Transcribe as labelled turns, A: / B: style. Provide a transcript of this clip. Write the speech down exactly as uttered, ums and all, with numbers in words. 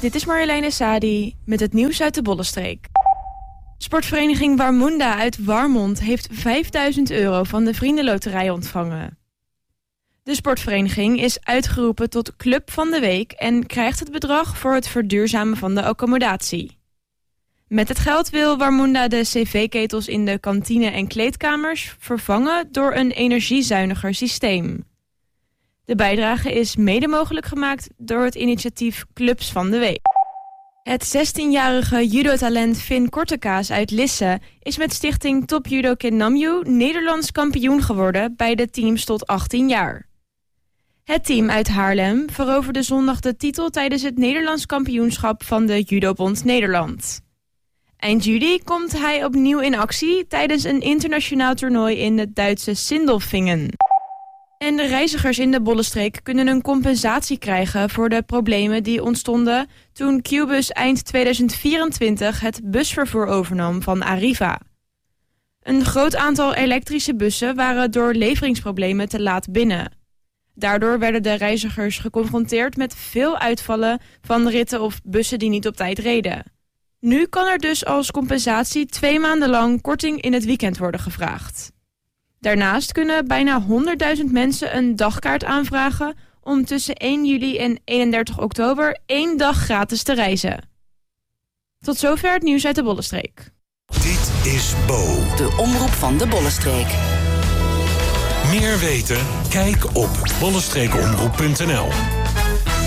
A: Dit is Marjoleine Sadi met het nieuws uit de Bollenstreek. Sportvereniging Warmunda uit Warmond heeft vijfduizend euro van de Vriendenloterij ontvangen. De sportvereniging is uitgeroepen tot Club van de Week en krijgt het bedrag voor het verduurzamen van de accommodatie. Met het geld wil Warmunda de cv-ketels in de kantine en kleedkamers vervangen door een energiezuiniger systeem. De bijdrage is mede mogelijk gemaakt door het initiatief Clubs van de Week. Het zestienjarige judotalent Finn Kortekaas uit Lisse is met stichting Top Judo Kennamju Nederlands kampioen geworden bij de teams tot achttien jaar. Het team uit Haarlem veroverde zondag de titel tijdens het Nederlands kampioenschap van de Judobond Nederland. Eind juli komt hij opnieuw in actie tijdens een internationaal toernooi in het Duitse Sindelfingen. En de reizigers in de Bollenstreek kunnen een compensatie krijgen voor de problemen die ontstonden toen Qbus eind tweeduizend vierentwintig het busvervoer overnam van Arriva. Een groot aantal elektrische bussen waren door leveringsproblemen te laat binnen. Daardoor werden de reizigers geconfronteerd met veel uitvallen van ritten of bussen die niet op tijd reden. Nu kan er dus als compensatie twee maanden lang korting in het weekend worden gevraagd. Daarnaast kunnen bijna honderdduizend mensen een dagkaart aanvragen om tussen één juli en eenendertig oktober één dag gratis te reizen. Tot zover het nieuws uit de Bollenstreek.
B: Dit is Bo,
C: de omroep van de Bollenstreek.
B: Meer weten? Kijk op bollenstreekomroep punt n l.